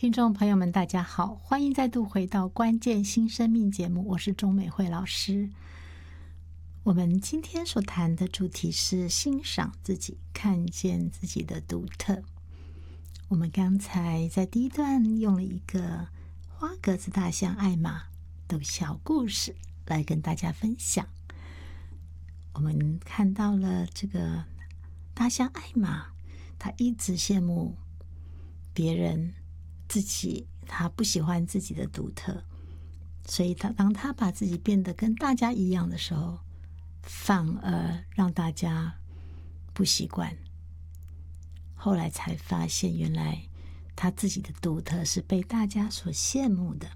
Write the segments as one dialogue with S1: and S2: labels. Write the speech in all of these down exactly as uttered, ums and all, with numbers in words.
S1: 听众朋友们大家好，欢迎再度回到关键新生命节目，我是钟美惠老师。我们今天所谈的主题是欣赏自己，看见自己的独特。我们刚才在第一段用了一个花格子大象艾玛的小故事来跟大家分享。我们看到了这个大象艾玛，她一直羡慕别人，自己他不喜欢自己的独特，所以他当他把自己变得跟大家一样的时候，反而让大家不习惯。后来才发现，原来他自己的独特是被大家所羡慕的。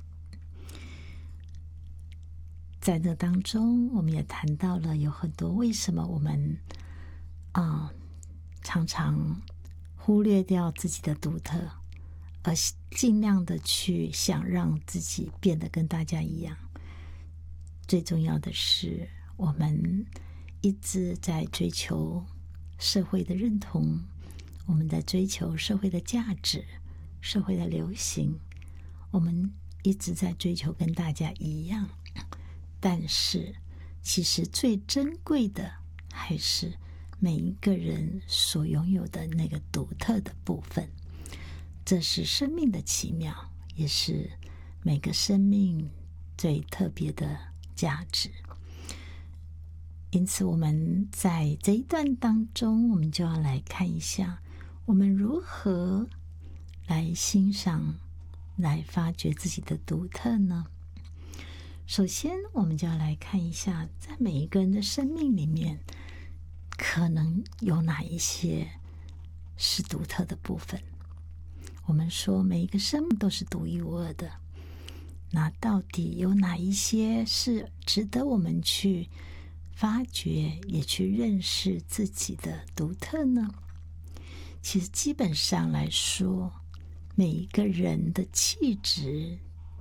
S1: 在这当中，我们也谈到了有很多为什么我们啊、嗯、常常忽略掉自己的独特，而尽量的去想让自己变得跟大家一样。最重要的是，我们一直在追求社会的认同，我们在追求社会的价值、社会的流行，我们一直在追求跟大家一样。但是其实最珍贵的还是每一个人所拥有的那个独特的部分。这是生命的奇妙，也是每个生命最特别的价值。因此我们在这一段当中，我们就要来看一下，我们如何来欣赏、来发掘自己的独特呢？首先我们就要来看一下，在每一个人的生命里面，可能有哪一些是独特的部分。我们说每一个生命都是独一无二的，那到底有哪一些是值得我们去发掘，也去认识自己的独特呢？其实基本上来说，每一个人的气质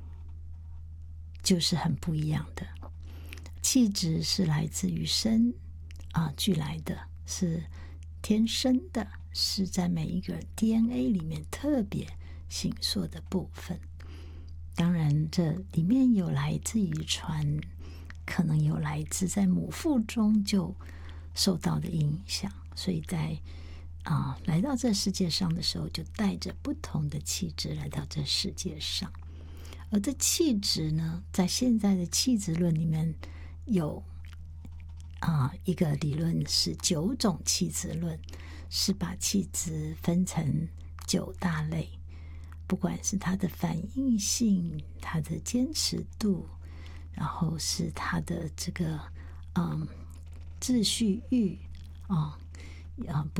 S1: 就是很不一样的。气质是来自于生啊俱来的，是天生的，是在每一个 D N A 里面特别形塑的部分。当然这里面有来自遗传，可能有来自在母腹中就受到的影响，所以在啊来到这世界上的时候，就带着不同的气质来到这世界上。而这气质呢，在现在的气质论里面有啊一个理论是九种气质论，是把气质分成九大类，不管是它的反应性、它的坚持度，然后是它的这个嗯秩序欲啊啊，